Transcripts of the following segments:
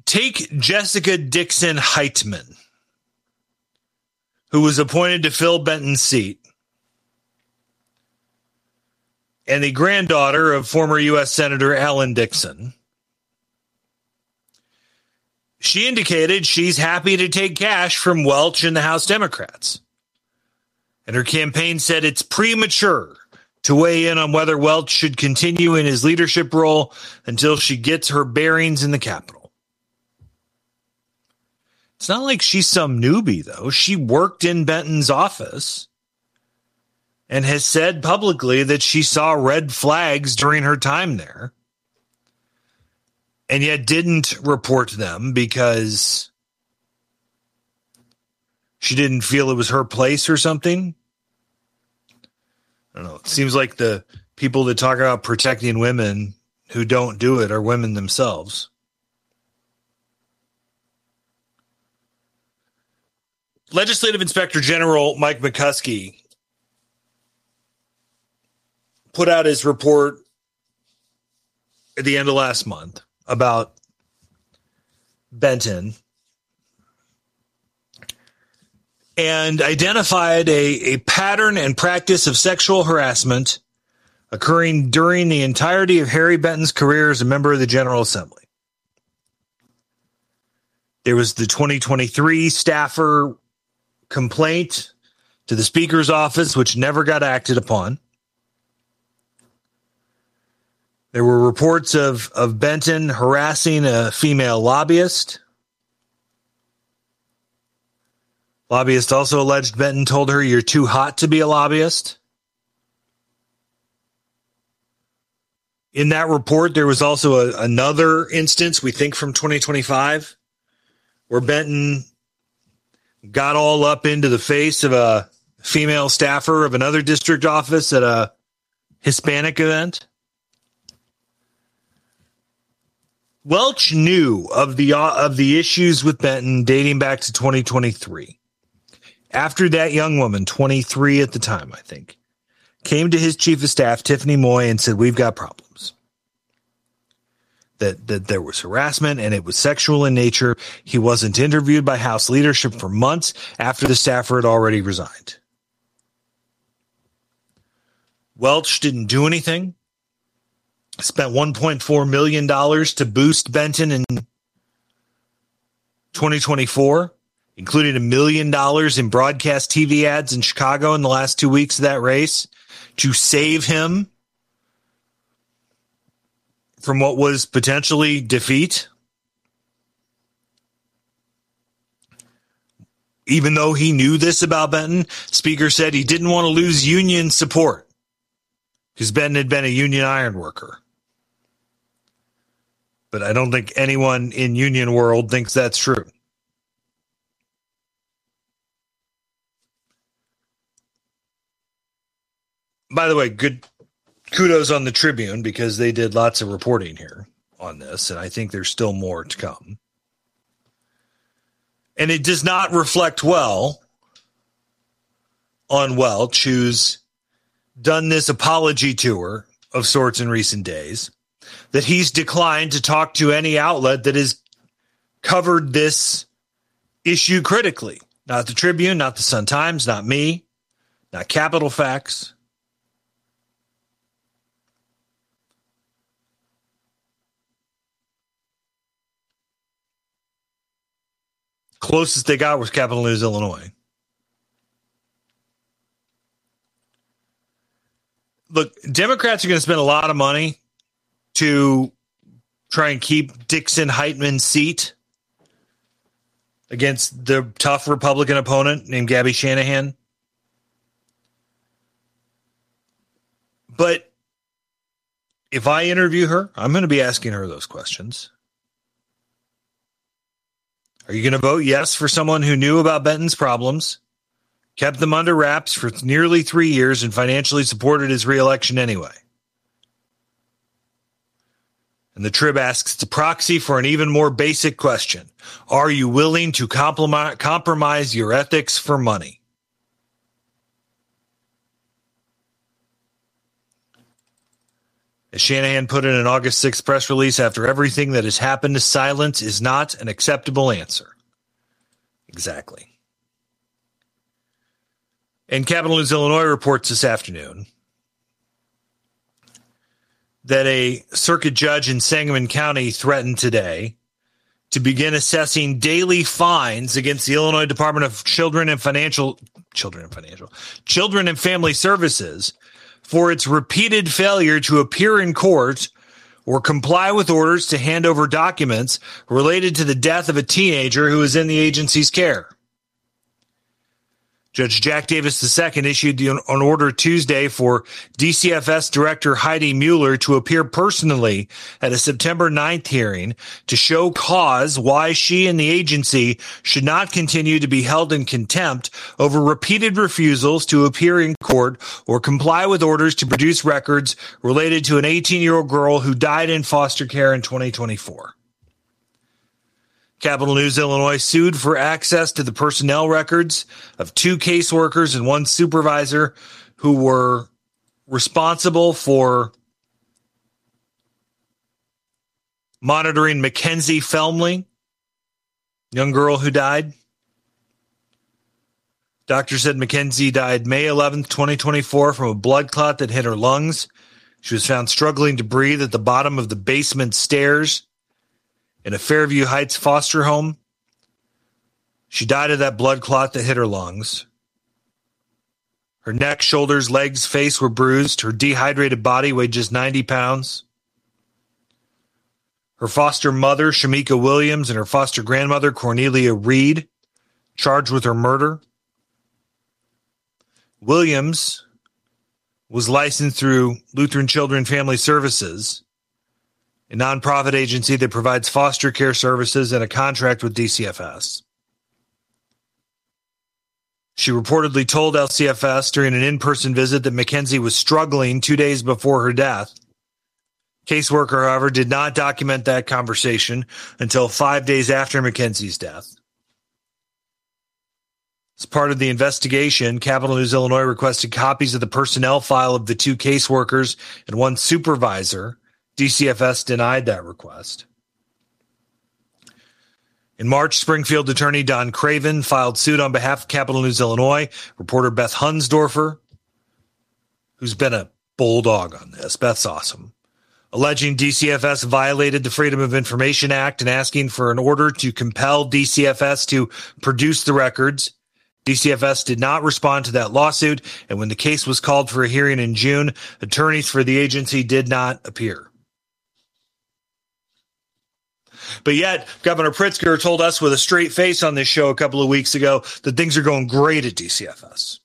Take Jessica Dixon Heitman, who was appointed to fill Benton's seat, and the granddaughter of former U.S. Senator Alan Dixon. She indicated she's happy to take cash from Welch and the House Democrats. And her campaign said it's premature to weigh in on whether Welch should continue in his leadership role until she gets her bearings in the Capitol. It's not like she's some newbie, though. She worked in Benton's office and has said publicly that she saw red flags during her time there, and yet didn't report them because she didn't feel it was her place or something. I don't know. It seems like the people that talk about protecting women who don't do it are women themselves. Legislative Inspector General Mike McCuskey put out his report at the end of last month about Benton and identified a pattern and practice of sexual harassment occurring during the entirety of Harry Benton's career as a member of the General Assembly. There was the 2023 staffer complaint to the Speaker's office, which never got acted upon. There were reports of Benton harassing a female lobbyist. Lobbyist also alleged Benton told her, "You're too hot to be a lobbyist." In that report, there was also another instance, we think from 2025, where Benton got all up into the face of a female staffer of another district office at a Hispanic event. Welch knew of the issues with Benton dating back to 2023. After that young woman, 23 at the time, I think, came to his chief of staff, Tiffany Moy, and said, "We've got problems." That there was harassment and it was sexual in nature. He wasn't interviewed by House leadership for months after the staffer had already resigned. Welch didn't do anything. Spent $1.4 million to boost Benton in 2024, including $1 million in broadcast TV ads in Chicago in the last 2 weeks of that race to save him from what was potentially defeat. Even though he knew this about Benton, Speaker said he didn't want to lose union support because Benton had been a union iron worker. But I don't think anyone in union world thinks that's true. By the way, good kudos on the Tribune because they did lots of reporting here on this, and I think there's still more to come. And it does not reflect well on Welch, who's done this apology tour of sorts in recent days, that he's declined to talk to any outlet that has covered this issue critically. Not the Tribune, not the Sun-Times, not me, not Capital Facts. Closest they got was Capital News, Illinois. Look, Democrats are going to spend a lot of money to try and keep Dixon Heitman's seat against the tough Republican opponent named Gabby Shanahan. But if I interview her, I'm going to be asking her those questions. Are you going to vote yes for someone who knew about Benton's problems, kept them under wraps for nearly 3 years, and financially supported his reelection anyway? And the Trib asks the proxy for an even more basic question. Are you willing to compromise your ethics for money? As Shanahan put in an August 6th press release, after everything that has happened, silence is not an acceptable answer. Exactly. And Capital News Illinois reports this afternoon that a circuit judge in Sangamon County threatened today to begin assessing daily fines against the Illinois Department of Children and Family Services for its repeated failure to appear in court or comply with orders to hand over documents related to the death of a teenager who is in the agency's care. Judge Jack Davis II issued an order Tuesday for DCFS Director Heidi Mueller to appear personally at a September 9th hearing to show cause why she and the agency should not continue to be held in contempt over repeated refusals to appear in court or comply with orders to produce records related to an 18-year-old girl who died in foster care in 2024. Capital News Illinois sued for access to the personnel records of 2 caseworkers and 1 supervisor who were responsible for monitoring Mackenzie Felmley, young girl who died. Doctor said Mackenzie died May 11th, 2024 from a blood clot that hit her lungs. She was found struggling to breathe at the bottom of the basement stairs in a Fairview Heights foster home. She died of that blood clot that hit her lungs. Her neck, shoulders, legs, face were bruised. Her dehydrated body weighed just 90 pounds. Her foster mother, Shamika Williams, and her foster grandmother, Cornelia Reed, charged with her murder. Williams was licensed through Lutheran Children Family Services, a nonprofit agency that provides foster care services and a contract with DCFS. She reportedly told LCFS during an in-person visit that Mackenzie was struggling 2 days before her death. Caseworker, however, did not document that conversation until 5 days after Mackenzie's death. As part of the investigation, Capital News Illinois requested copies of the personnel file of the 2 caseworkers and 1 supervisor. DCFS denied that request. In March, Springfield attorney Don Craven filed suit on behalf of Capital News Illinois. Reporter Beth Hunsdorfer, who's been a bulldog on this, Beth's awesome, alleging DCFS violated the Freedom of Information Act and asking for an order to compel DCFS to produce the records. DCFS did not respond to that lawsuit, and when the case was called for a hearing in June, attorneys for the agency did not appear. But yet, Governor Pritzker told us with a straight face on this show a couple of weeks ago that things are going great at DCFS.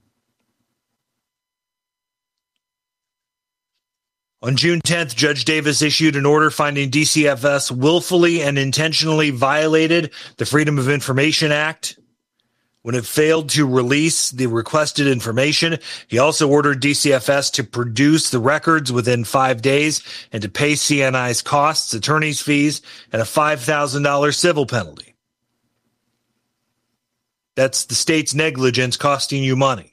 On June 10th, Judge Davis issued an order finding DCFS willfully and intentionally violated the Freedom of Information Act when it failed to release the requested information. He also ordered DCFS to produce the records within 5 days and to pay CNI's costs, attorney's fees, and a $5,000 civil penalty. That's the state's negligence costing you money.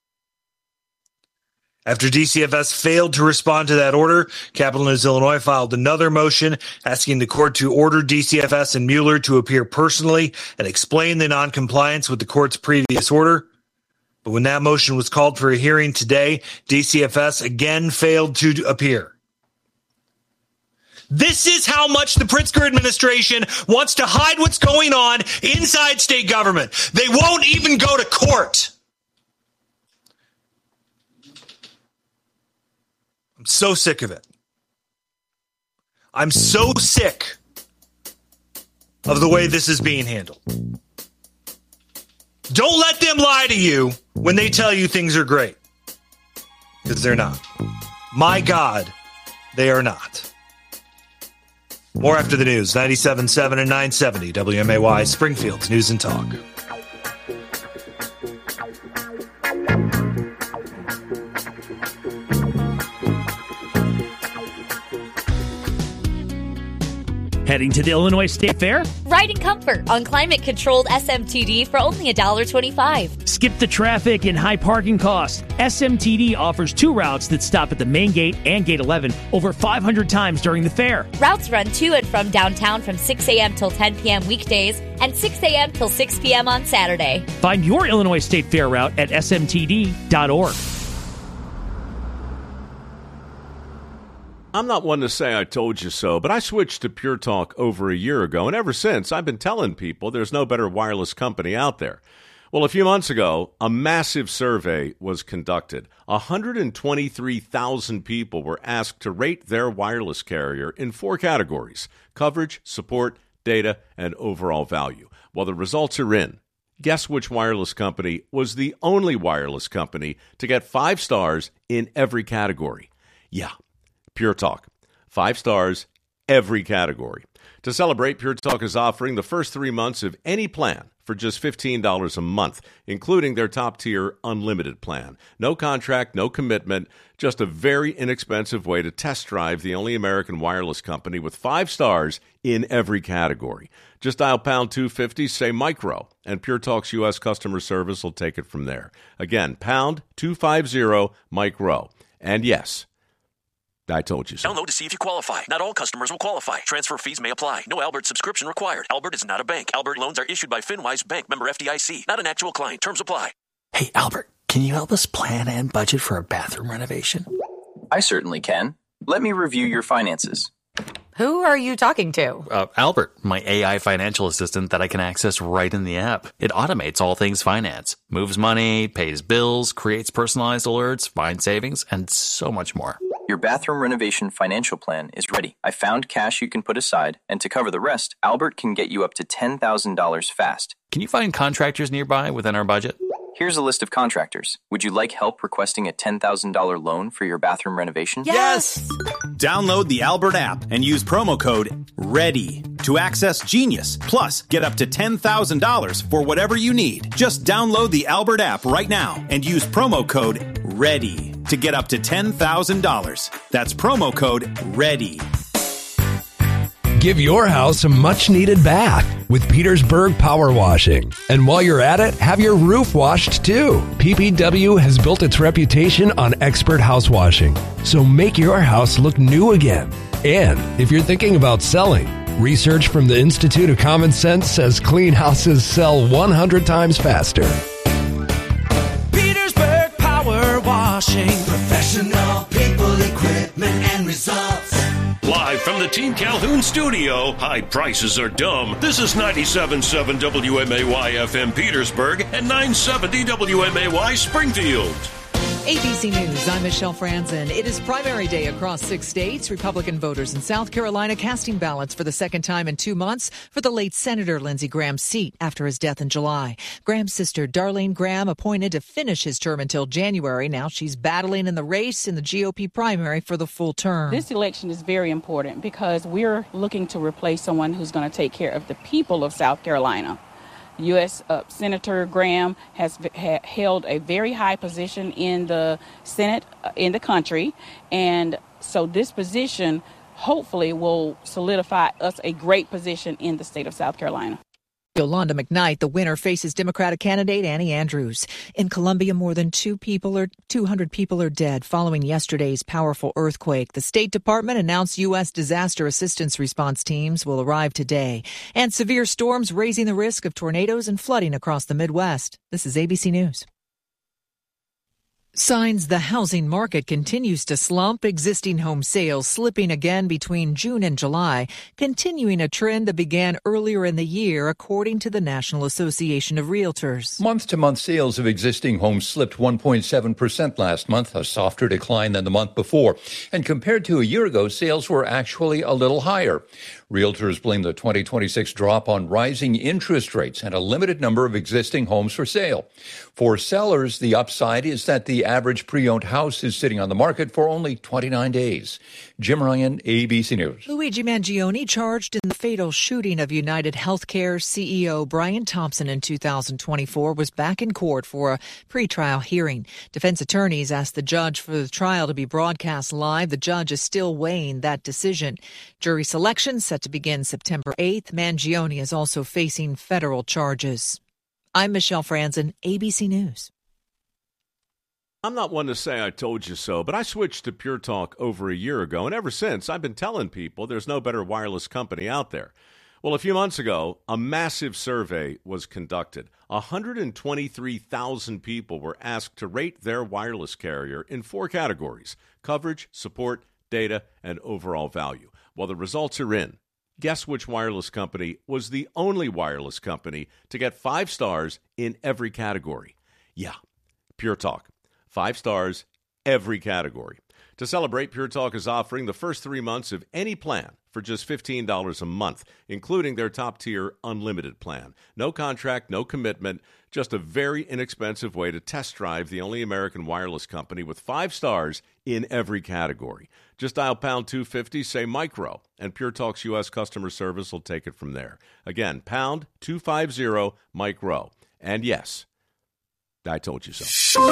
After DCFS failed to respond to that order, Capital News Illinois filed another motion asking the court to order DCFS and Mueller to appear personally and explain the noncompliance with the court's previous order. But when that motion was called for a hearing today, DCFS again failed to appear. This is how much the Pritzker administration wants to hide what's going on inside state government. They won't even go to court. So sick of it. I'm so sick of the way this is being handled. Don't let them lie to you when they tell you things are great. Because they're not. My God, they are not. More after the news. 97.7 and 970 WMAY, Springfield's News and Talk. Heading to the Illinois State Fair? Ride in comfort on climate-controlled SMTD for only $1.25. Skip the traffic and high parking costs. SMTD offers 2 routes that stop at the main gate and Gate 11 over 500 times during the fair. Routes run to and from downtown from 6 a.m. till 10 p.m. weekdays and 6 a.m. till 6 p.m. on Saturday. Find your Illinois State Fair route at smtd.org. I'm not one to say I told you so, but I switched to Pure Talk over a year ago, and ever since, I've been telling people there's no better wireless company out there. Well, a few months ago, a massive survey was conducted. 123,000 people were asked to rate their wireless carrier in 4 categories: coverage, support, data, and overall value. Well, the results are in. Guess which wireless company was the only wireless company to get 5 stars in every category? Yeah, Pure Talk. 5 stars, every category. To celebrate, Pure Talk is offering the first 3 months of any plan for just $15 a month, including their top-tier unlimited plan. No contract, no commitment, just a very inexpensive way to test drive the only American wireless company with 5 stars in every category. Just dial pound 250, say micro, and Pure Talk's U.S. customer service will take it from there. Again, pound 250, micro. And yes, I told you so. Download to see if you qualify. Not all customers will qualify. Transfer fees may apply. No Albert subscription required. Albert is not a bank. Albert loans are issued by FinWise Bank, member FDIC. Not an actual client. Terms apply. Hey, Albert, can you help us plan and budget for a bathroom renovation? I certainly can. Let me review your finances. Who are you talking to? Albert, my AI financial assistant that I can access right in the app. It automates all things finance, moves money, pays bills, creates personalized alerts, finds savings, and so much more. Your bathroom renovation financial plan is ready. I found cash you can put aside, and to cover the rest, Albert can get you up to $10,000 fast. Can you find contractors nearby within our budget? Here's a list of contractors. Would you like help requesting a $10,000 loan for your bathroom renovation? Yes! Download the Albert app and use promo code READY to access Genius. Plus, get up to $10,000 for whatever you need. Just download the Albert app right now and use promo code READY to get up to $10,000. That's promo code READY. Give your house a much-needed bath with Petersburg Power Washing. And while you're at it, have your roof washed too. PPW has built its reputation on expert house washing. So make your house look new again. And if you're thinking about selling, research from the Institute of Common Sense says clean houses sell 100 times faster. Petersburg Power Washing. Professional people, equipment, and results. Live from the Team Calhoun studio, high prices are dumb. This is 97.7 WMAY-FM Petersburg and 970 WMAY Springfield. ABC News, I'm Michelle Franzen. It is primary day across 6 states. Republican voters in South Carolina casting ballots for the second time in 2 months for the late Senator Lindsey Graham's seat after his death in July. Graham's sister, Darlene Graham, appointed to finish his term until January. Now she's battling in the race in the GOP primary for the full term. This election is very important because we're looking to replace someone who's going to take care of the people of South Carolina. U.S. Senator Graham has held a very high position in the Senate in the country, and so this position hopefully will solidify us a great position in the state of South Carolina. Yolanda McKnight, the winner, faces Democratic candidate Annie Andrews. In Colombia, more than 200 people are dead following yesterday's powerful earthquake. The State Department announced U.S. disaster assistance response teams will arrive today. And severe storms raising the risk of tornadoes and flooding across the Midwest. This is ABC News. Signs the housing market continues to slump, existing home sales slipping again between June and July, continuing a trend that began earlier in the year, according to the National Association of Realtors. Month-to-month sales of existing homes slipped 1.7% last month, a softer decline than the month before. And compared to a year ago, sales were actually a little higher. Realtors blame the 2026 drop on rising interest rates and a limited number of existing homes for sale. For sellers, the upside is that the average pre-owned house is sitting on the market for only 29 days. Jim Ryan, ABC News. Luigi Mangione, charged in the fatal shooting of United Healthcare CEO Brian Thompson in 2024, was back in court for a pretrial hearing. Defense attorneys asked the judge for the trial to be broadcast live. The judge is still weighing that decision. Jury selection set to begin September 8th. Mangione is also facing federal charges. I'm Michelle Franzen, ABC News. I'm not one to say I told you so, but I switched to Pure Talk over a year ago, and ever since I've been telling people there's no better wireless company out there. Well, a few months ago, a massive survey was conducted. 123,000 people were asked to rate their wireless carrier in 4 categories: coverage, support, data, and overall value. Well, the results are in. Guess which wireless company was the only wireless company to get 5 stars in every category? Yeah, Pure Talk. 5 stars, every category. To celebrate, Pure Talk is offering the first 3 months of any plan for just $15 a month, including their top-tier unlimited plan. No contract, no commitment, just a very inexpensive way to test drive the only American wireless company with 5 stars in every category. Just dial pound 250, say micro, and Pure Talk's U.S. customer service will take it from there. Again, pound 250 micro. And yes, I told you so.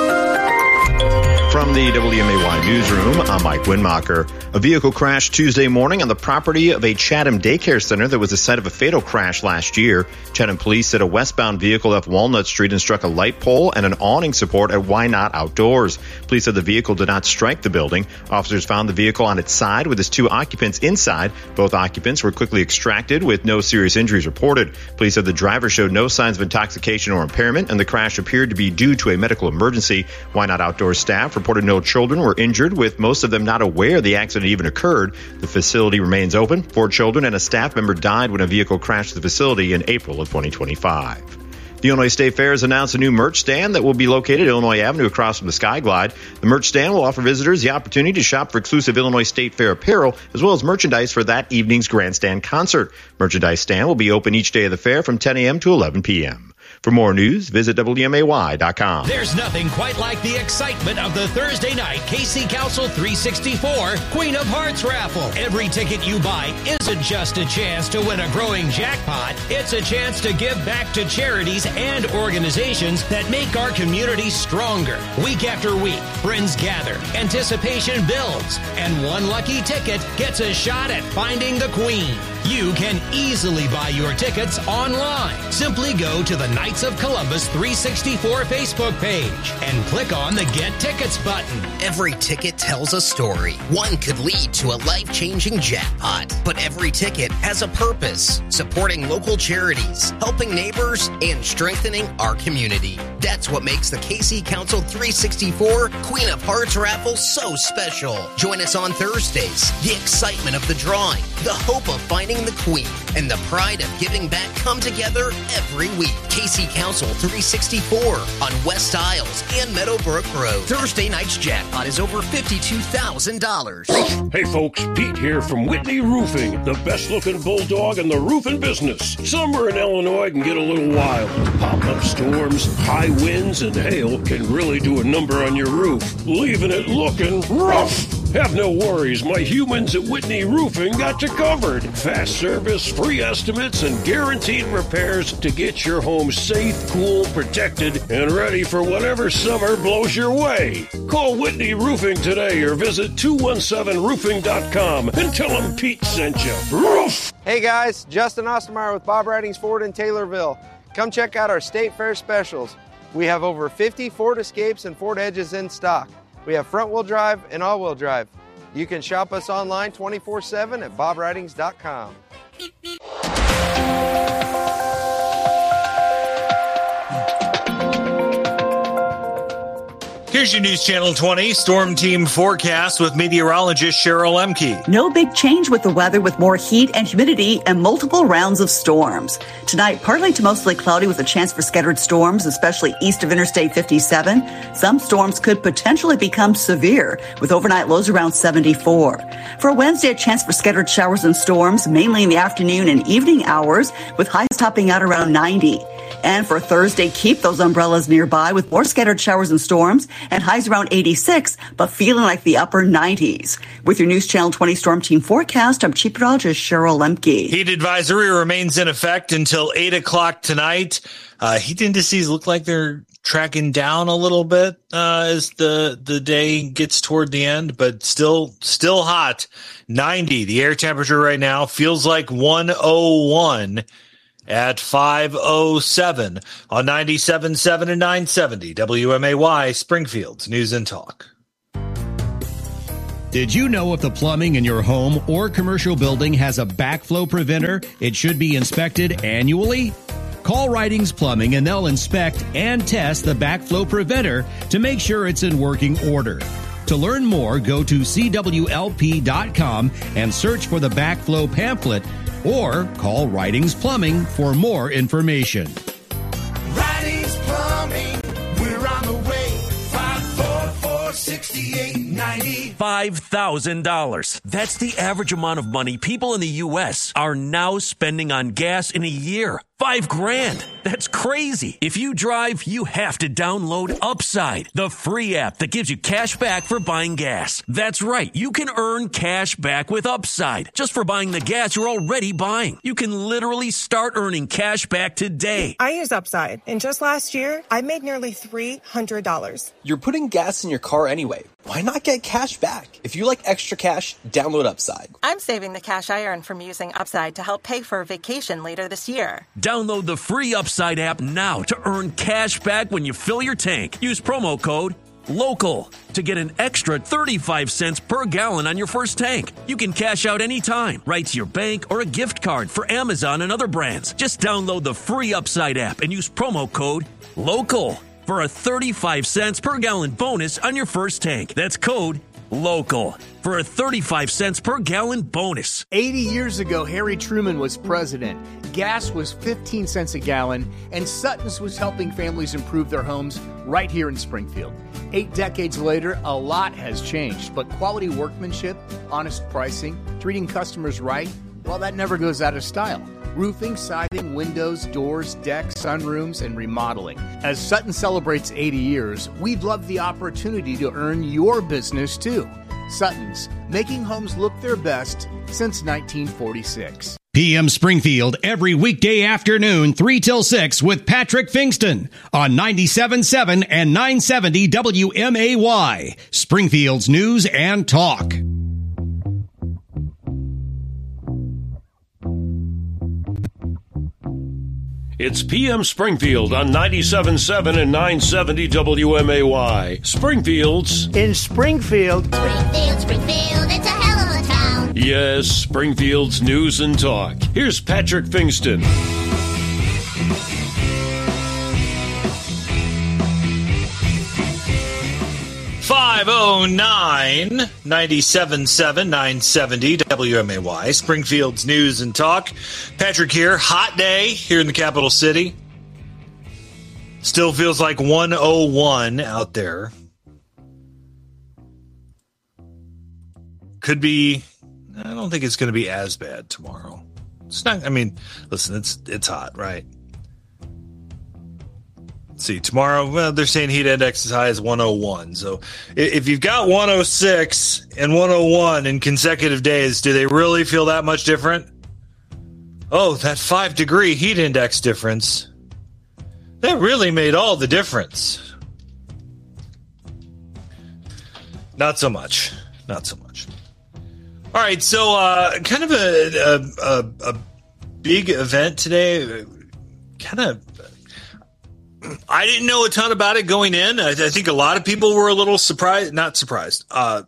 From the WMAY newsroom, I'm Mike Winmacher. A vehicle crashed Tuesday morning on the property of a Chatham daycare center that was the site of a fatal crash last year. Chatham police said a westbound vehicle left Walnut Street and struck a light pole and an awning support at Why Not Outdoors. Police said the vehicle did not strike the building. Officers found the vehicle on its side with its 2 occupants inside. Both occupants were quickly extracted with no serious injuries reported. Police said the driver showed no signs of intoxication or impairment, and the crash appeared to be due to a medical emergency. Why Not Outdoors staff reported no children were injured, with most of them not aware the accident even occurred. The facility remains open. 4 children and a staff member died when a vehicle crashed the facility in April of 2025. The Illinois State Fair has announced a new merch stand that will be located at Illinois Avenue across from the Sky Glide. The merch stand will offer visitors the opportunity to shop for exclusive Illinois State Fair apparel, as well as merchandise for that evening's grandstand concert. Merchandise stand will be open each day of the fair from 10 a.m. to 11 p.m. For more news, visit WMAY.com. There's nothing quite like the excitement of the Thursday night KC Council 364 Queen of Hearts raffle. Every ticket you buy isn't just a chance to win a growing jackpot. It's a chance to give back to charities and organizations that make our community stronger. Week after week, friends gather, anticipation builds, and one lucky ticket gets a shot at finding the Queen. You can easily buy your tickets online. Simply go to the Knights of Columbus 364 Facebook page and click on the Get Tickets button. Every ticket tells a story. One could lead to a life-changing jackpot. But every ticket has a purpose: supporting local charities, helping neighbors, and strengthening our community. That's what makes the KC Council 364 Queen of Hearts raffle so special. Join us on Thursdays. The excitement of the drawing, the hope of finding the Queen, and the pride of giving back come together every week. KC Council 364 on West Isles and Meadowbrook Road. Thursday night's jackpot is over $52,000. Hey folks, Pete here from Whitney Roofing, the best looking bulldog in the roofing business. Summer in Illinois can get a little wild. Pop-up storms, high winds, and hail can really do a number on your roof, leaving it looking rough. Have no worries, my humans at Whitney Roofing got you covered. Fast service, free estimates, and guaranteed repairs to get your home safe, cool, protected, and ready for whatever summer blows your way. Call Whitney Roofing today or visit 217roofing.com and tell them Pete sent you. Roof! Hey guys, Justin Ostermeyer with Bob Ridings Ford in Taylorville. Come check out our State Fair specials. We have over 50 Ford Escapes and Ford Edges in stock. We have front-wheel drive and all-wheel drive. You can shop us online 24/7 at bobridings.com. Here's your News Channel 20 Storm Team forecast with meteorologist Cheryl Emke. No big change with the weather, with more heat and humidity and multiple rounds of storms. Tonight, partly to mostly cloudy with a chance for scattered storms, especially east of Interstate 57. Some storms could potentially become severe, with overnight lows around 74. For Wednesday, a chance for scattered showers and storms, mainly in the afternoon and evening hours, with highs topping out around 90. And for Thursday, keep those umbrellas nearby with more scattered showers and storms and highs around 86, but feeling like the upper 90s. With your News Channel 20 Storm Team forecast, I'm Chief Meteorologist Cheryl Lemke. Heat advisory remains in effect until 8 o'clock tonight. Heat indices look like they're tracking down a little bit as the day gets toward the end, but still hot. 90. The air temperature right now feels like 101 at 5:07 on 97.7 and 970 WMAY, Springfield's News and Talk. Did you know if the plumbing in your home or commercial building has a backflow preventer, it should be inspected annually? Call Ridings Plumbing and they'll inspect and test the backflow preventer to make sure it's in working order. To learn more, go to CWLP.com and search for the backflow pamphlet or call Ridings Plumbing for more information. Ridings Plumbing, we're on the way. 544-6890. $5,000. That's the average amount of money people in the U.S. are now spending on gas in a year. $5,000. That's crazy. If you drive, you have to download Upside, the free app that gives you cash back for buying gas. That's right. You can earn cash back with Upside just for buying the gas you're already buying. You can literally start earning cash back today. I use Upside, and just last year, I made nearly $300. You're putting gas in your car anyway. Why not get cash back? If you like extra cash, download Upside. I'm saving the cash I earn from using Upside to help pay for a vacation later this year. Download the free Upside app now to earn cash back when you fill your tank. Use promo code LOCAL to get an extra 35 cents per gallon on your first tank. You can cash out anytime, right to your bank or a gift card for Amazon and other brands. Just download the free Upside app and use promo code LOCAL for a 35 cents per gallon bonus on your first tank. That's code LOCAL for a 35 cents per gallon bonus. 80 years ago, Harry Truman was president. Gas was 15 cents a gallon, and Sutton's was helping families improve their homes right here in Springfield. 8 decades later, a lot has changed, but quality workmanship, honest pricing, treating customers right, well, that never goes out of style. Roofing, siding, windows, doors, decks, sunrooms, and remodeling. As Sutton celebrates 80 years, we'd love the opportunity to earn your business too. Sutton's, making homes look their best since 1946. PM Springfield every weekday afternoon, 3 till 6 with Patrick Fingston on 97.7 and 970 WMAY, Springfield's News and Talk. It's PM Springfield on 97.7 and 970 WMAY. Springfield's in Springfield. Springfield, it's a hell of a town. Yes, Springfield's News and Talk. Here's Patrick Fingston. 509 97.7 970 WMAY, Springfield's News and Talk. Patrick here. Hot day here in the capital city. Still feels like 101 out there. Could be, I don't think it's going to be as bad tomorrow. It's not, I mean, listen, it's hot, right? Let's see, tomorrow, well, they're saying heat index as high as 101. So if you've got 106 and 101 in consecutive days, do they really feel that much different? Oh, that 5-degree heat index difference. That really made all the difference. Not so much. Not so much. All right, so kind of a big event today. Kind of, I didn't know a ton about it going in. I think a lot of people were a little surprised. Not surprised.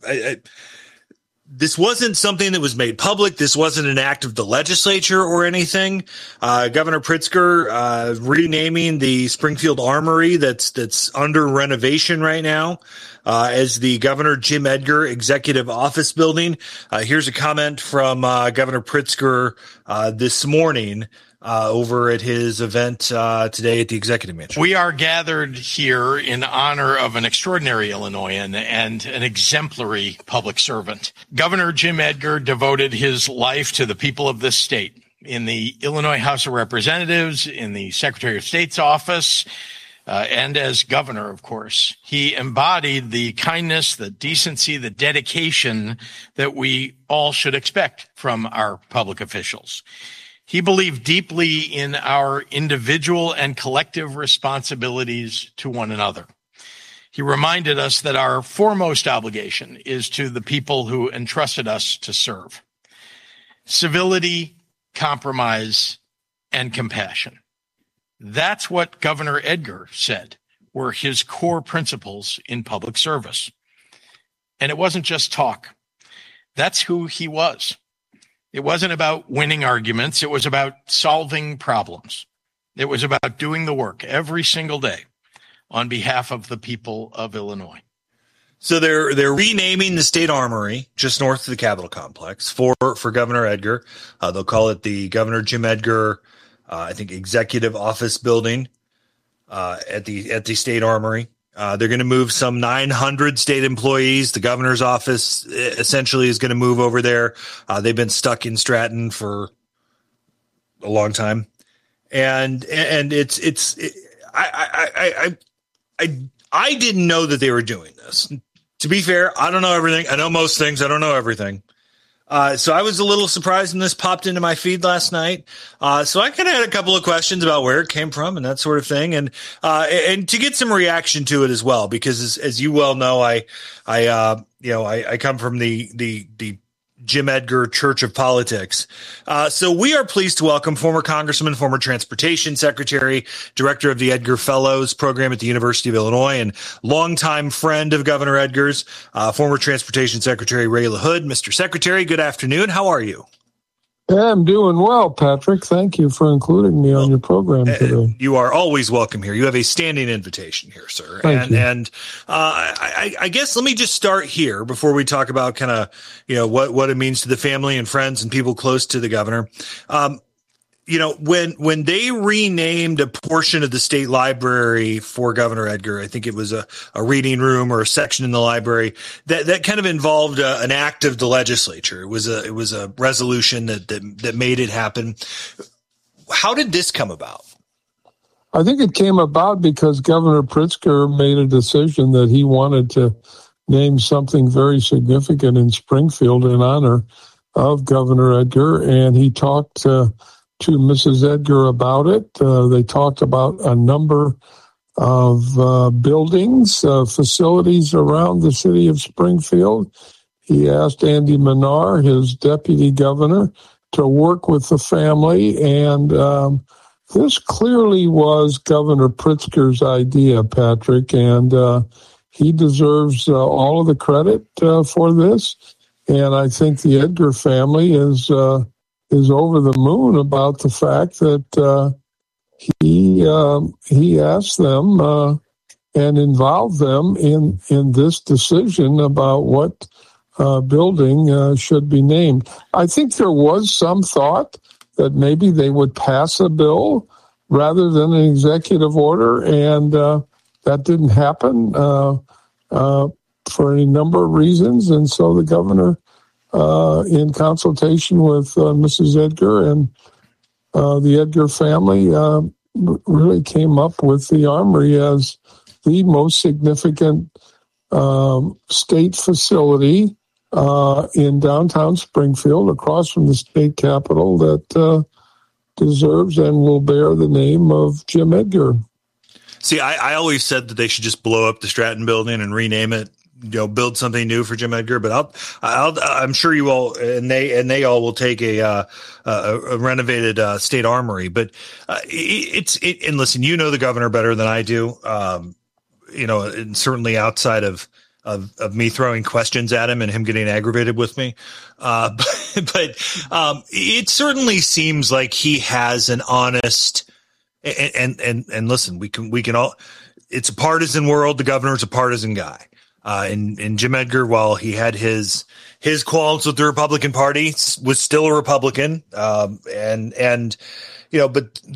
This wasn't something that was made public. This wasn't an act of the legislature or anything. Governor Pritzker renaming the Springfield Armory that's under renovation right now as the Governor Jim Edgar Executive Office Building. Here's a comment from Governor Pritzker this morning over at his event today at the Executive Mansion. We are gathered here in honor of an extraordinary Illinoisan and an exemplary public servant. Governor Jim Edgar devoted his life to the people of this state. in the Illinois House of Representatives, in the Secretary of State's office, and as governor, of course. He embodied the kindness, the decency, the dedication that we all should expect from our public officials. He believed deeply in our individual and collective responsibilities to one another. He reminded us that our foremost obligation is to the people who entrusted us to serve. Civility, compromise, and compassion. That's what Governor Edgar said were his core principles in public service. And it wasn't just talk. That's who he was. It wasn't about winning arguments. It was about solving problems. It was about doing the work every single day on behalf of the people of Illinois. So they're renaming the State Armory just north of the Capitol complex for Governor Edgar. They'll call it the Governor Jim Edgar, I think, Executive Office Building at the State Armory. They're going to move some 900 state employees. The governor's office essentially is going to move over there. They've been stuck in Stratton for a long time, and I didn't know that they were doing this. To be fair, I don't know everything. I know most things. I don't know everything. So I was a little surprised when this popped into my feed last night. So I kind of had a couple of questions about where it came from and that sort of thing. And to get some reaction to it as well, because as you well know, I come from the Jim Edgar Church of Politics. So we are pleased to welcome former Congressman, former Transportation Secretary, Director of the Edgar Fellows Program at the University of Illinois, and longtime friend of Governor Edgar's, former Transportation Secretary Ray LaHood. Mr. Secretary, good afternoon. How are you? I'm doing well, Patrick. Thank you for including me on your program today. You are always welcome here. You have a standing invitation here, sir. Thank you. And I guess let me just start here before we talk about kind of, what it means to the family and friends and people close to the governor. When they renamed a portion of the state library for Governor Edgar, I think it was a reading room or a section in the library that kind of involved an act of the legislature. It was a resolution that made it happen. How did this come about? I think it came about because Governor Pritzker made a decision that he wanted to name something very significant in Springfield in honor of Governor Edgar, and he talked to Mrs. Edgar about it. They talked about a number of buildings, facilities around the city of Springfield. He asked Andy Manar, his deputy governor, to work with the family. And this clearly was Governor Pritzker's idea, Patrick, and he deserves all of the credit for this. And I think the Edgar family is over the moon about the fact that he asked them and involved them in this decision about what building should be named. I think there was some thought that maybe they would pass a bill rather than an executive order, and that didn't happen for any number of reasons. And so the governor, in consultation with Mrs. Edgar and the Edgar family, really came up with the Armory as the most significant state facility in downtown Springfield, across from the state capitol, that deserves and will bear the name of Jim Edgar. See, I always said that they should just blow up the Stratton building and rename it, build something new for Jim Edgar. But I'm sure you all and they all will take a renovated state armory. But and listen, the governor better than I do. And certainly outside of me throwing questions at him and him getting aggravated with me. But it certainly seems like he has an honest and listen, we can all, it's a partisan world. The governor's a partisan guy. And Jim Edgar, while he had his qualms with the Republican Party, was still a Republican. But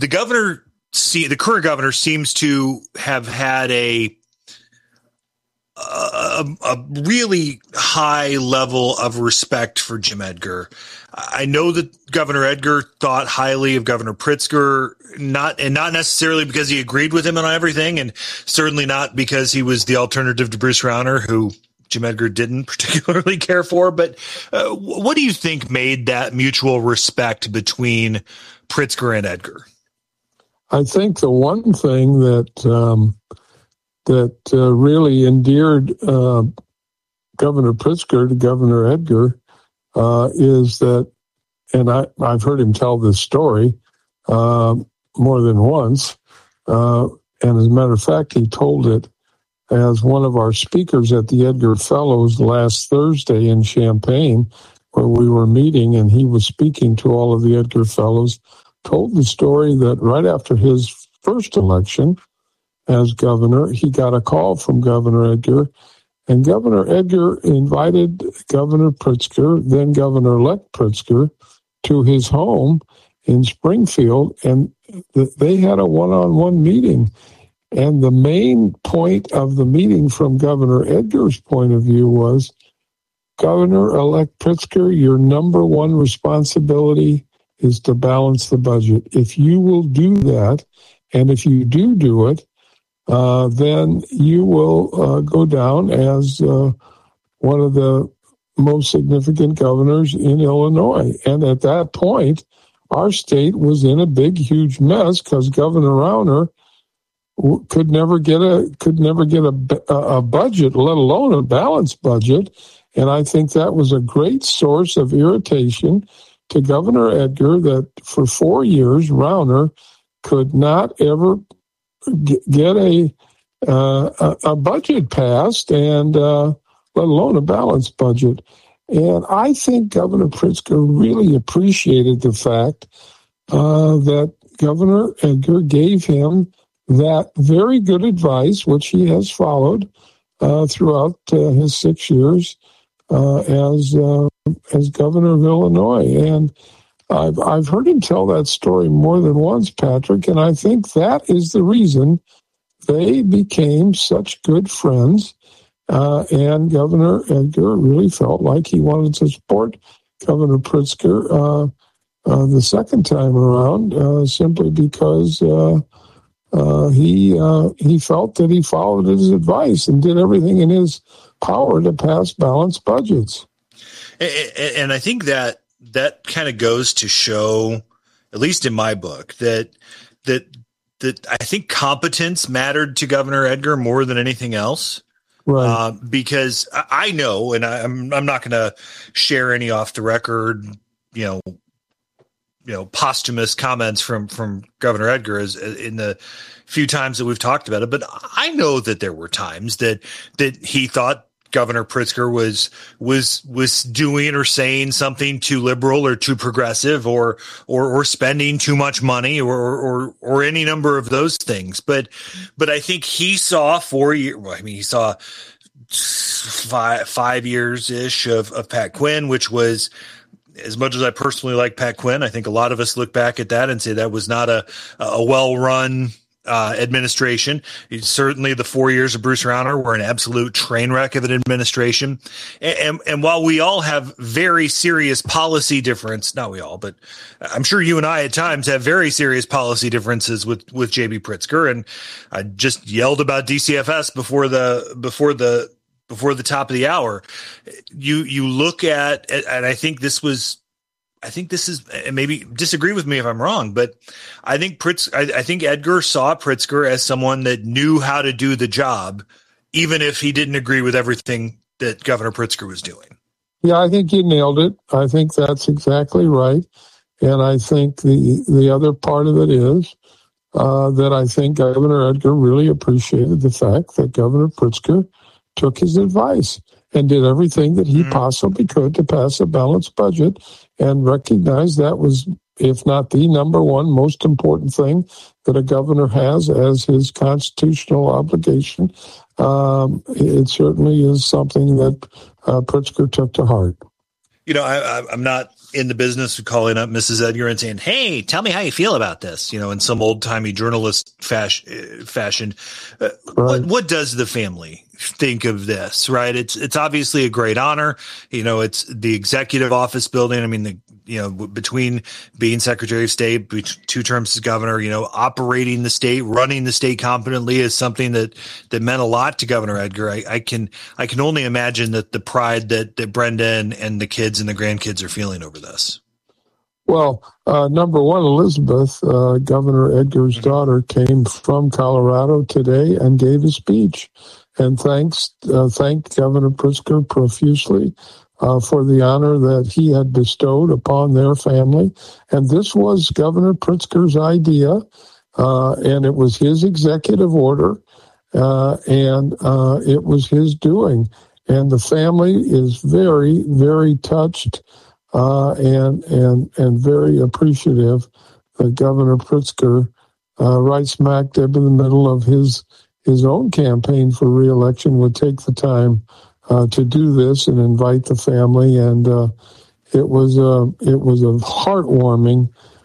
the current governor seems to have had a a really high level of respect for Jim Edgar. I know that Governor Edgar thought highly of Governor Pritzker, not necessarily because he agreed with him on everything, and certainly not because he was the alternative to Bruce Rauner, who Jim Edgar didn't particularly care for. But what do you think made that mutual respect between Pritzker and Edgar? I think the one thing that really endeared Governor Pritzker to Governor Edgar is that, and I've heard him tell this story more than once, and as a matter of fact, he told it as one of our speakers at the Edgar Fellows last Thursday in Champaign, where we were meeting, and he was speaking to all of the Edgar Fellows, told the story that right after his first election as governor, he got a call from Governor Edgar, and Governor Edgar invited Governor Pritzker, then Governor-elect Pritzker, to his home in Springfield, and they had a one-on-one meeting. And the main point of the meeting from Governor Edgar's point of view was, Governor-elect Pritzker, your number one responsibility is to balance the budget. If you will do that, and if you do it, then you will go down as one of the most significant governors in Illinois. And at that point, our state was in a big, huge mess because Governor Rauner could never get a budget, let alone a balanced budget. And I think that was a great source of irritation to Governor Edgar, that for 4 years, Rauner could not ever get a budget passed, and let alone a balanced budget. And I think Governor Pritzker really appreciated the fact that Governor Edgar gave him that very good advice, which he has followed throughout his 6 years as governor of Illinois. And I've heard him tell that story more than once, Patrick, and I think that is the reason they became such good friends. And Governor Edgar really felt like he wanted to support Governor Pritzker the second time around, simply because he felt that he followed his advice and did everything in his power to pass balanced budgets. And I think that kind of goes to show, at least in my book, that I think competence mattered to Governor Edgar more than anything else. Right. Because I know, and I'm not going to share any off the record, posthumous comments from Governor Edgar as in the few times that we've talked about it. But I know that there were times that he thought Governor Pritzker was doing or saying something too liberal or too progressive or spending too much money or any number of those things. But I think he saw 4 years. I mean, he saw 5 years ish of Pat Quinn, which was, as much as I personally like Pat Quinn, I think a lot of us look back at that and say that was not a well-run administration. Certainly the 4 years of Bruce Rauner were an absolute train wreck of an administration. And while we all have very serious policy difference, not we all, but I'm sure you and I at times have very serious policy differences with J.B. Pritzker. And I just yelled about DCFS before the top of the hour. You look at, and I think this is, and maybe disagree with me if I'm wrong, but I think Edgar saw Pritzker as someone that knew how to do the job, even if he didn't agree with everything that Governor Pritzker was doing. Yeah, I think you nailed it. I think that's exactly right. And I think the other part of it is that I think Governor Edgar really appreciated the fact that Governor Pritzker took his advice and did everything that he possibly could to pass a balanced budget, and recognized that was, if not the number one most important thing that a governor has as his constitutional obligation. It certainly is something that Pritzker took to heart. I'm not in the business of calling up Mrs. Edgar and saying, "Hey, tell me how you feel about this," in some old-timey journalist fashion. Right. What does the family think of this, right? It's obviously a great honor. It's the executive office building. I mean, between being Secretary of State, 2 terms as governor, operating the state, running the state competently is something that meant a lot to Governor Edgar. I can only imagine that the pride that Brenda and the kids and the grandkids are feeling over this. Well, number one, Elizabeth, Governor Edgar's daughter, came from Colorado today and gave a speech and thanked Governor Pritzker profusely for the honor that he had bestowed upon their family. And this was Governor Pritzker's idea, and it was his executive order, and it was his doing. And the family is very, very touched and very appreciative that Governor Pritzker, right smack dab in the middle of his own campaign for re-election, would take the time to do this and invite the family. And it was a heartwarming,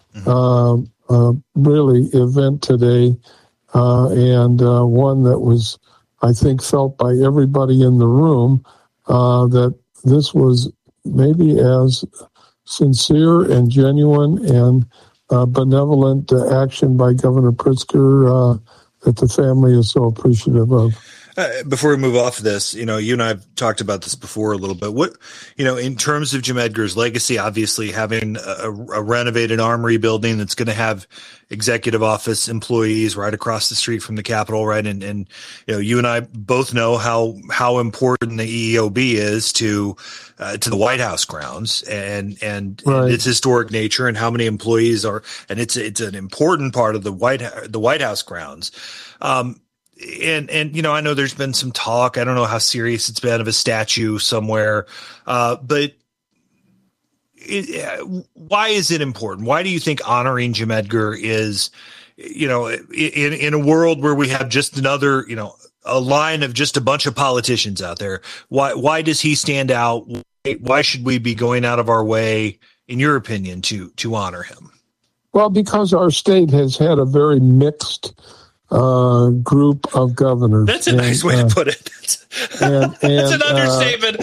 really event today, and one that was, I think, felt by everybody in the room that this was maybe as sincere and genuine and benevolent action by Governor Pritzker that the family is so appreciative of. Before we move off of this, you and I have talked about this before a little bit. What, in terms of Jim Edgar's legacy, obviously having a renovated armory building that's going to have executive office employees right across the street from the Capitol, right? And you and I both know how important the EEOB is to the White House grounds and right. its historic nature and how many employees are, and it's an important part of the White House grounds. And I know there's been some talk, I don't know how serious it's been, of a statue somewhere, but why is it important? Why do you think honoring Jim Edgar is, in a world where we have just another, a line of just a bunch of politicians out there, why does he stand out? Why should we be going out of our way, in your opinion, to honor him? Well, because our state has had a very mixed group of governors. That's a nice way to put it. That's an understatement.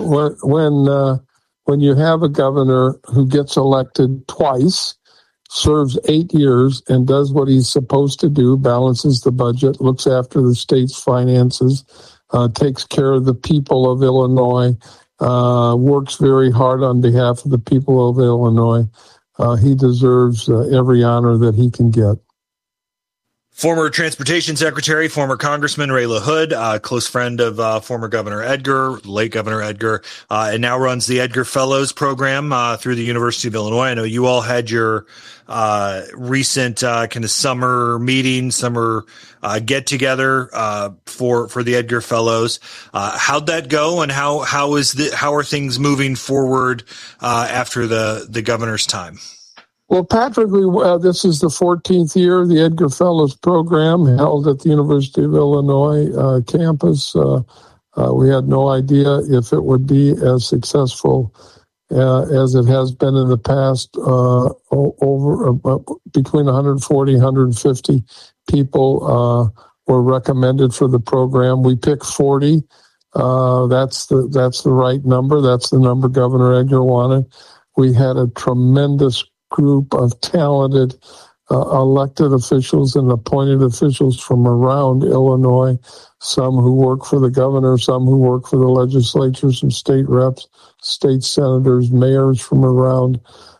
When you have a governor who gets elected twice, serves 8 years, and does what he's supposed to do, balances the budget, looks after the state's finances, takes care of the people of Illinois, works very hard on behalf of the people of Illinois, he deserves every honor that he can get. Former Transportation Secretary, former Congressman Ray LaHood, close friend of former Governor Edgar, late Governor Edgar, and now runs the Edgar Fellows Program through the University of Illinois. I know you all had your recent kind of summer meeting, summer get-together for the Edgar Fellows. How'd that go, and how are things moving forward after the governor's time? Well, Patrick, this is the 14th year of the Edgar Fellows Program held at the University of Illinois campus. We had no idea if it would be as successful as it has been in the past. Over between 140 and 150 people were recommended for the program. We picked 40. That's the right number. That's the number Governor Edgar wanted. We had a tremendous group of talented elected officials and appointed officials from around Illinois, some who work for the governor, some who work for the legislature, some state reps, state senators, mayors from around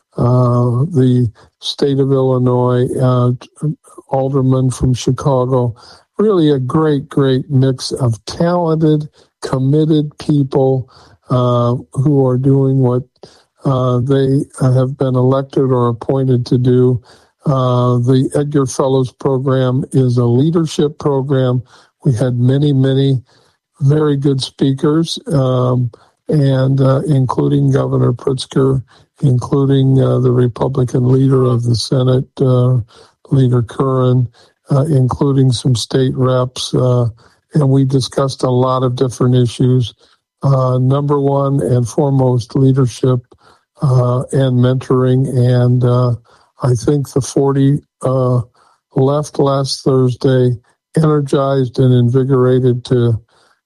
the state of Illinois, aldermen from Chicago. Really a great, great mix of talented, committed people who are doing what they have been elected or appointed to do. The Edgar Fellows Program is a leadership program. We had many, many very good speakers, and including Governor Pritzker, including the Republican leader of the Senate, Leader Curran, including some state reps, and we discussed a lot of different issues. Number one and foremost, leadership and mentoring, and I think the 40 left last Thursday energized and invigorated to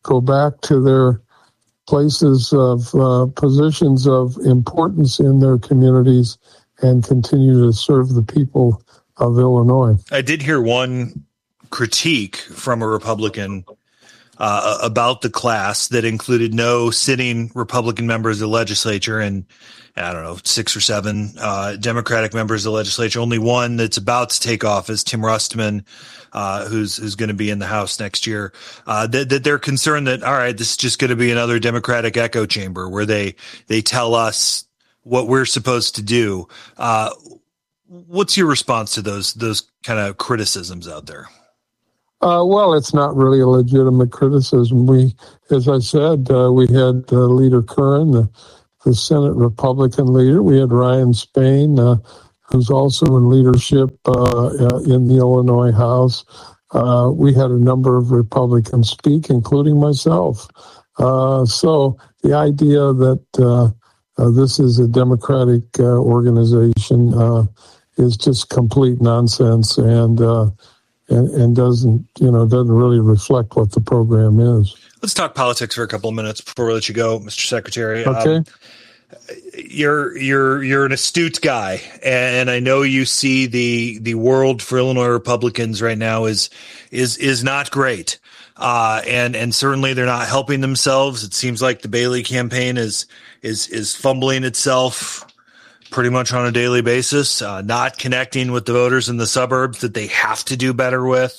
go back to their places of positions of importance in their communities and continue to serve the people of Illinois. I did hear one critique from a Republican about the class that included no sitting Republican members of the legislature and, I don't know, 6 or 7 Democratic members of the legislature. Only one that's about to take office, Tim Rustman, who's going to be in the House next year, that they're concerned that, all right, this is just going to be another Democratic echo chamber where they tell us what we're supposed to do. What's your response to those kind of criticisms out there? Well, it's not really a legitimate criticism. As I said, we had Leader Curran, the Senate Republican leader. We had Ryan Spain, who's also in leadership in the Illinois House. We had a number of Republicans speak, including myself. So the idea that this is a Democratic organization is just complete nonsense and doesn't really reflect what the program is. Let's talk politics for a couple of minutes before we let you go, Mr. Secretary. Okay. You're an astute guy, and I know you see the world for Illinois Republicans right now is not great, and certainly they're not helping themselves. It seems like the Bailey campaign is fumbling itself pretty much on a daily basis, not connecting with the voters in the suburbs that they have to do better with.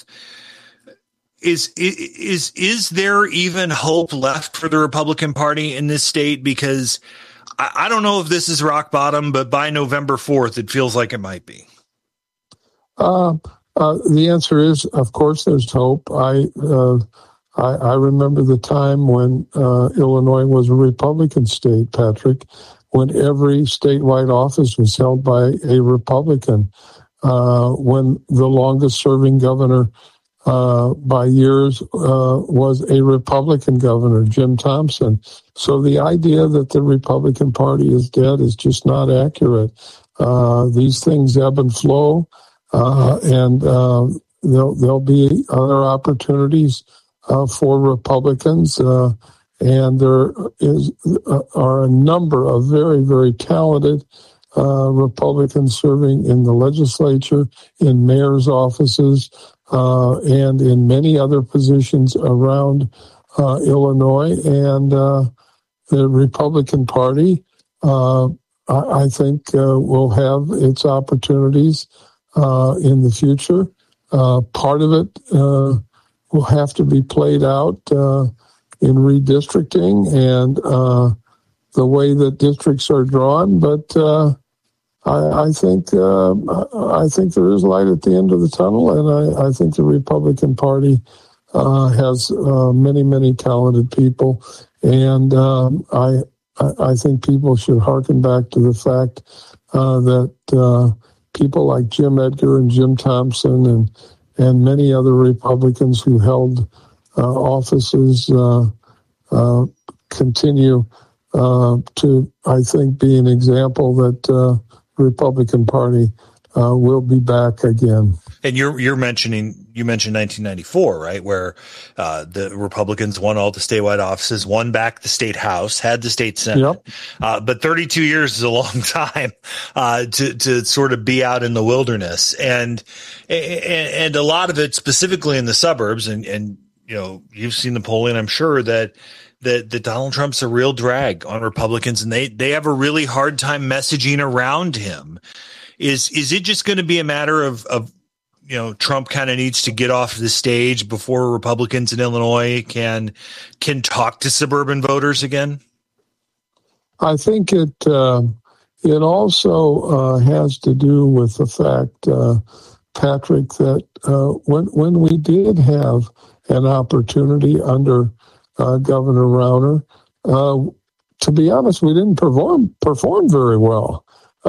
Is there even hope left for the Republican Party in this state? Because I don't know if this is rock bottom, but by November 4th, it feels like it might be. The answer is, of course, there's hope. I remember the time when Illinois was a Republican state, Patrick, when every statewide office was held by a Republican, when the longest-serving governor by years was a Republican governor, Jim Thompson. So the idea that the Republican Party is dead is just not accurate. These things ebb and flow, and there'll be other opportunities for Republicans. And there are a number of very, very talented Republicans serving in the legislature, in mayor's offices, and in many other positions around Illinois. And the Republican Party, I think, will have its opportunities in the future. Part of it will have to be played out in redistricting and the way that districts are drawn, but I think there is light at the end of the tunnel, and I think the Republican Party has many, many talented people, and I think people should hearken back to the fact that people like Jim Edgar and Jim Thompson and many other Republicans who held offices continue to, I think, be an example that the Republican Party will be back again. And you mentioned 1994, right, where the Republicans won all the statewide offices, won back the state house, had the state senate. Yep. But 32 years is a long time to sort of be out in the wilderness, and a lot of it specifically in the suburbs. And you know, you've seen the polling, I'm sure, that Donald Trump's a real drag on Republicans, and they have a really hard time messaging around him. Is it just going to be a matter of Trump kind of needs to get off the stage before Republicans in Illinois can talk to suburban voters again? I think it also has to do with the fact, Patrick, that when we did have an opportunity under Governor Rauner, to be honest, we didn't perform very well.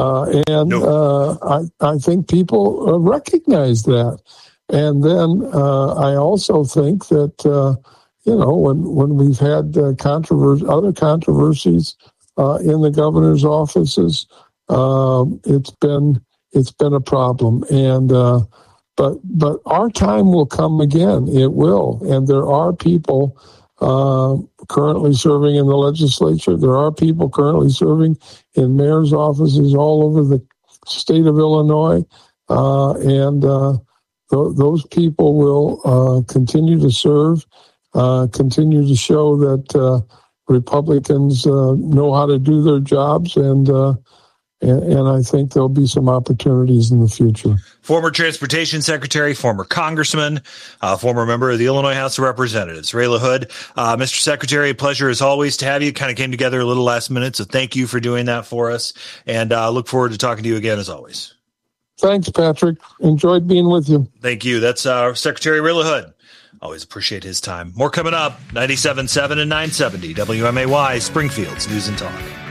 I think people recognize that. And then I also think that, when we've had other controversies in the governor's offices, it's been a problem. And but our time will come again. It will. And there are people currently serving in the legislature. There are people currently serving in mayor's offices all over the state of Illinois, and those people will continue to serve, continue to show that Republicans know how to do their jobs, and I think there'll be some opportunities in the future. Former Transportation Secretary, former Congressman, former member of the Illinois House of Representatives, Ray LaHood. Mr. Secretary, a pleasure as always to have you. Kind of came together a little last minute, so thank you for doing that for us, and look forward to talking to you again as always. Thanks, Patrick. Enjoyed being with you. Thank you. That's Secretary Ray LaHood. Always appreciate his time. More coming up, 97.7 and 970 WMAY, Springfield's News and Talk.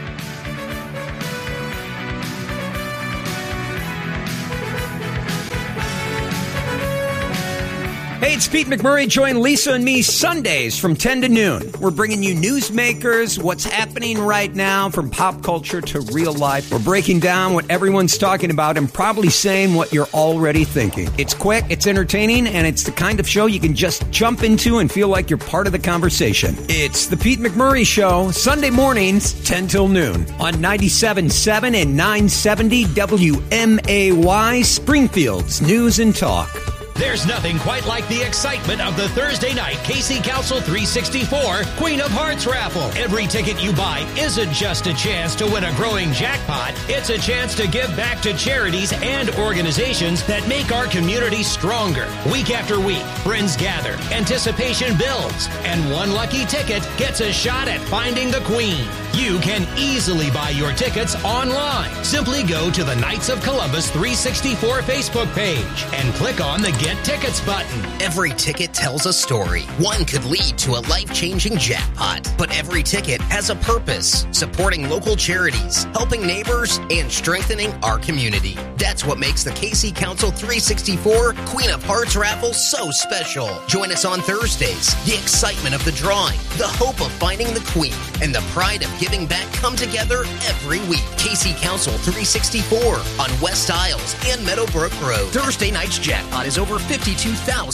Hey, it's Pete McMurray. Join Lisa and me Sundays from 10 to noon. We're bringing you newsmakers, what's happening right now from pop culture to real life. We're breaking down what everyone's talking about and probably saying what you're already thinking. It's quick, it's entertaining, and it's the kind of show you can just jump into and feel like you're part of the conversation. It's the Pete McMurray Show, Sunday mornings, 10 till noon on 97.7 and 970 WMAY, Springfield's News and Talk. There's nothing quite like the excitement of the Thursday night KC Council 364 Queen of Hearts raffle. Every ticket you buy isn't just a chance to win a growing jackpot. It's a chance to give back to charities and organizations that make our community stronger. Week after week, friends gather, anticipation builds, and one lucky ticket gets a shot at finding the Queen. You can easily buy your tickets online. Simply go to the Knights of Columbus 364 Facebook page and click on the Get Tickets button. Every ticket tells a story. One could lead to a life-changing jackpot, but every ticket has a purpose, supporting local charities, helping neighbors, and strengthening our community. That's what makes the KC Council 364 Queen of Hearts raffle so special. Join us on Thursdays. The excitement of the drawing, the hope of finding the Queen, and the pride of giving back come together every week. KC Council 364 on West Isles and Meadowbrook Road. Thursday night's jackpot is over $52,000.